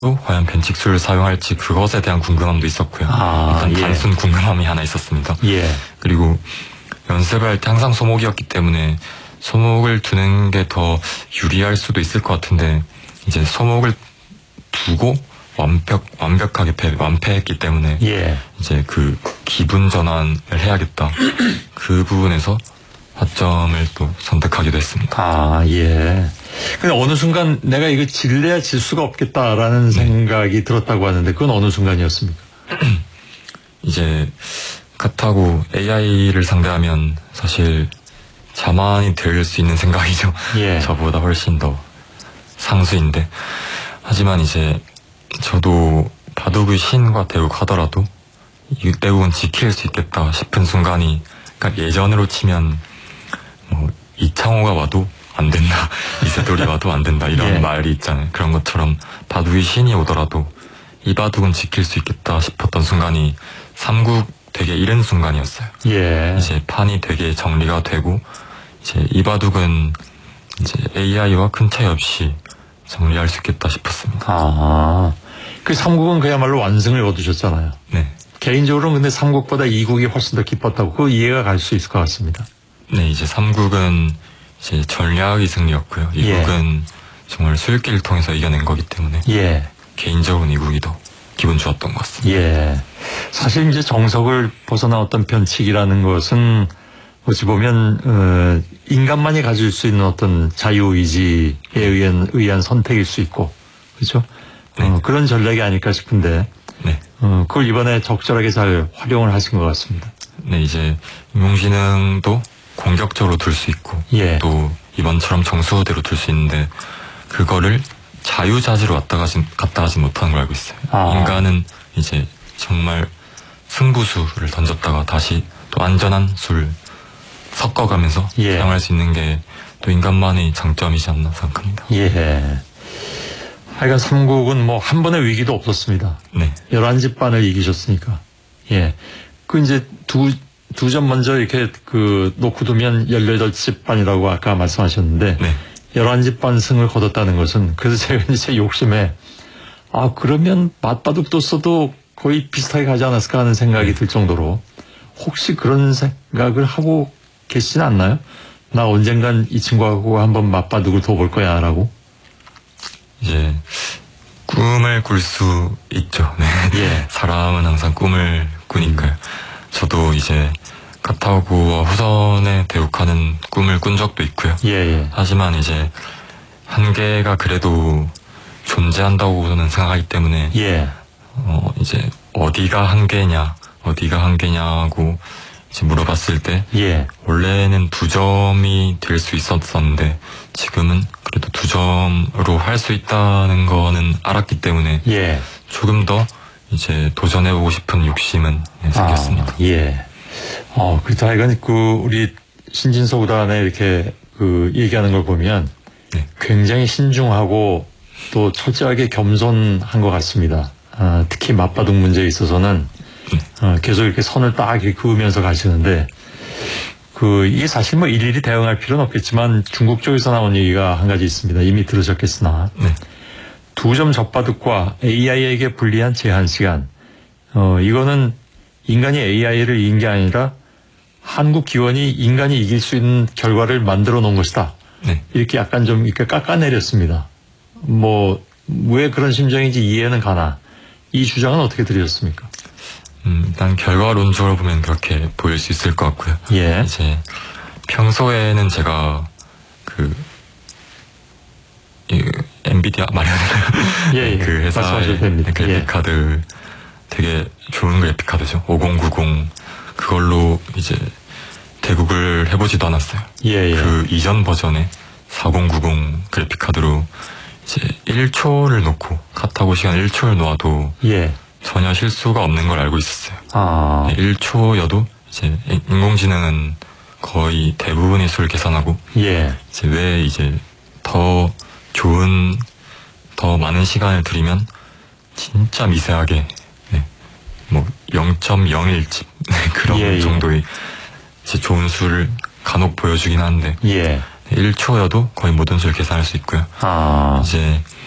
과연 변칙수를 사용할지 그것에 대한 궁금함도 있었고요. 일단 예. 단순 궁금함이 하나 있었습니다. 예. 그리고 연습을 할 때 항상 소목이었기 때문에 소목을 두는 게 더 유리할 수도 있을 것 같은데 이제 소목을 두고 완벽하게 완패했기 때문에 예. 이제 그 기분 전환을 해야겠다. 그 부분에서 화점을 또 선택하기도 했습니다. 예. 근데 어느 순간 내가 이거 질래야 질 수가 없겠다라는 생각이 들었다고 하는데 그건 어느 순간이었습니까? 이제 카타고 AI를 상대하면 사실 자만이 될 수 있는 생각이죠. 예. 저보다 훨씬 더 상수인데 하지만 이제 저도 바둑의 신과 대국하더라도 이 대국은 지킬 수 있겠다 싶은 순간이 그러니까 예전으로 치면 뭐 이창호가 와도 안 된다 이세돌이 와도 안 된다 이런 예. 말이 있잖아요. 그런 것처럼 바둑의 신이 오더라도 이 바둑은 지킬 수 있겠다 싶었던 순간이 삼국 되게 이른 순간이었어요. 예. 이제 판이 되게 정리가 되고 이제 이 바둑은 이제 AI와 큰 차이 없이 정리할 수 있겠다 싶었습니다. 그 삼국은 그야말로 완승을 거두셨잖아요. 네. 개인적으로는 근데 삼국보다 이국이 훨씬 더 깊었다고 그 이해가 갈 수 있을 것 같습니다. 네, 이제 삼국은 이제 전략의 승리였고요. 이국은 정말 수일기를 통해서 이겨낸 거기 때문에 예. 개인적으로는 이국이 더 기분 좋았던 것 같습니다. 예. 사실 이제 정석을 벗어나왔던 변칙이라는 것은 어찌 보면 인간만이 가질 수 있는 어떤 자유의지에 의한 선택일 수 있고 그렇죠? 네. 그런 전략이 아닐까 싶은데 네. 그걸 이번에 적절하게 잘 활용을 하신 것 같습니다. 네, 이제 인공지능도 공격적으로 둘 수 있고 예. 또 이번처럼 정수호대로 둘 수 있는데 그거를 자유자재로 갔다 가지 못하는 걸 알고 있어요. 인간은 이제 정말 승부수를 던졌다가 다시 또 안전한 수를 섞어가면서 예. 사용할 수 있는 게 또 인간만의 장점이지 않나 생각합니다. 예. 하여간 삼국은 뭐 한 번의 위기도 없었습니다. 네. 11집 반을 이기셨으니까. 예. 그 이제 두 점 먼저 이렇게 놓고 두면 18집 반이라고 아까 말씀하셨는데. 네. 11집 반 승을 거뒀다는 것은 그래서 제가 이제 욕심에 그러면 맞바둑도 써도 거의 비슷하게 가지 않았을까 하는 생각이 들 정도로 혹시 그런 생각을 하고 계시진 않나요? 나 언젠간 이 친구하고 한번 맞바둑을 둬볼 거야 라고. 이제 꿈을 꿀 수 있죠. 네. 예. 사람은 항상 꿈을 꾸니까요. 저도 이제 카타고와 후선에 대국하는 꿈을 꾼 적도 있고요. 예. 하지만 이제 한계가 그래도 존재한다고는 생각하기 때문에 예. 이제 어디가 한계냐고 이제 물어봤을 때 예. 원래는 2점이 될 수 있었었는데 지금은 그래도 2점으로 할 수 있다는 거는 알았기 때문에 예. 조금 더 이제 도전해보고 싶은 욕심은 생겼습니다. 예. 그렇다 하여간 우리 신진서 구단에 이렇게 얘기하는 걸 보면 네. 굉장히 신중하고 또 철저하게 겸손한 것 같습니다. 특히 맞바둑 문제에 있어서는 계속 이렇게 선을 딱 이렇게 그으면서 가시는데 이게 사실 뭐 일일이 대응할 필요는 없겠지만 중국 쪽에서 나온 얘기가 한 가지 있습니다. 이미 들으셨겠으나 네. 2점 적바둑과 AI에게 불리한 제한 시간 이거는 인간이 AI를 이긴 게 아니라 한국 기원이 인간이 이길 수 있는 결과를 만들어 놓은 것이다. 네. 이렇게 약간 좀 이렇게 깎아내렸습니다. 왜 그런 심정인지 이해는 가나 이 주장은 어떻게 들으셨습니까? 일단 결과론적으로 보면 그렇게 보일 수 있을 것 같고요. 예. 이제 평소에는 제가 엔비디아 말해야 되나요? 예. 그 회사의 그래픽카드 되게 좋은 그래픽카드죠. 5090 그걸로 이제 대국을 해보지도 않았어요. 예. 그 이전 버전의 4090 그래픽카드로 이제 1초를 놓고 카타고 시간 1초를 놓아도 전혀 실수가 없는 걸 알고 있었어요. 1초여도 이제 인공지능은 거의 대부분의 수를 계산하고 이제 왜 이제 더 좋은 더 많은 시간을 들이면 진짜 미세하게 뭐 0.01집 그런 정도의 이제 좋은 수를 간혹 보여주긴 하는데 1초여도 거의 모든 수를 계산할 수 있고요. 이제